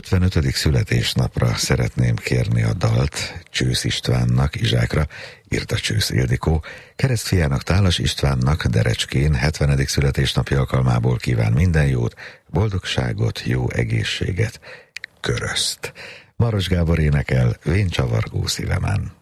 55. születésnapra szeretném kérni a dalt Csősz Istvánnak, Izsákra, írta Csősz Ildikó, keresztfiának Tálas Istvánnak, Derecskén 70. születésnapja alkalmából kíván minden jót, boldogságot, jó egészséget, Köröszt. Maros Gábor énekel Vén csavargó szívemen.